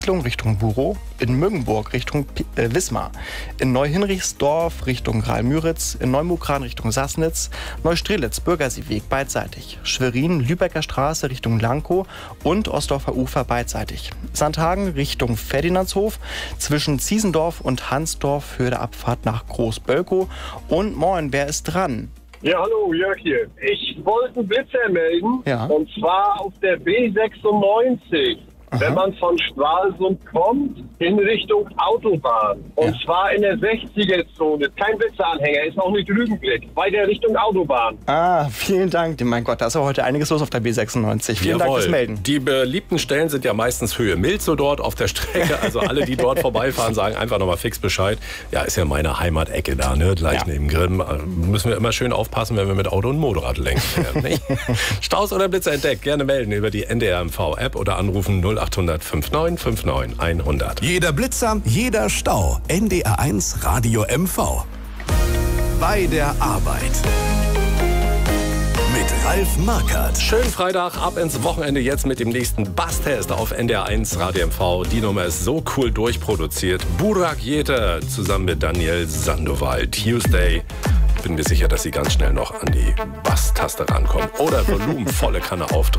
Richtung Burow, in Müggenburg Richtung Wismar, in Neuhinrichsdorf Richtung Graal-Müritz, in Neumukran Richtung Sassnitz, Neustrelitz Bürgerseeweg beidseitig, Schwerin Lübecker Straße Richtung Lankow und Ostdorfer Ufer beidseitig, Sandhagen Richtung Ferdinandshof, zwischen Ziesendorf und Hansdorf für die Abfahrt nach Großbölkow. Und moin, wer ist dran? Ja, hallo, Jörg hier. Ich wollte einen Blitzer melden, und zwar auf der B96. Wenn man von Stralsund kommt, in Richtung Autobahn. Und zwar in der 60er-Zone. Kein Blitzeranhänger, ist auch nicht Rügenblick. Weiter Richtung Autobahn. Vielen Dank. Mein Gott, da ist ja heute einiges los auf der B96. Vielen Dank fürs Melden. Die beliebten Stellen sind ja meistens Höhe Milzow dort auf der Strecke. Also alle, die dort vorbeifahren, sagen einfach nochmal fix Bescheid. Ja, ist ja meine Heimatecke da, ne? Gleich neben Grimm. Müssen wir immer schön aufpassen, wenn wir mit Auto und Motorrad lenken werden, nicht? Staus oder Blitzer entdeckt, gerne melden über die NDR MV-App oder anrufen 0800 59 59 100. Jeder Blitzer, jeder Stau. NDR1 Radio MV. Bei der Arbeit. Mit Ralf Markert. Schönen Freitag, ab ins Wochenende jetzt mit dem nächsten Basstest auf NDR1 Radio MV. Die Nummer ist so cool durchproduziert. Burak Jeter zusammen mit Daniel Sandoval. Tuesday. Bin mir sicher, dass Sie ganz schnell noch an die Basstaste rankommen. Oder Volumen volle Kanne aufdrehen.